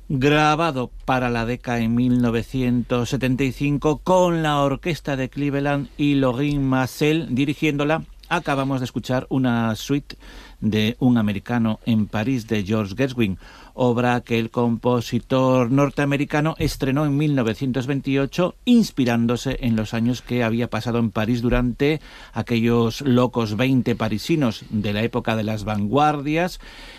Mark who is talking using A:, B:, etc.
A: grabado para la Decca en 1975 con la orquesta de Cleveland y Lorin Maazel dirigiéndola. Acabamos de escuchar una suite de Un americano en París de George Gershwin, obra que el compositor norteamericano estrenó en 1928, inspirándose en los años que había pasado en París durante aquellos locos 20 parisinos de la época de las vanguardias,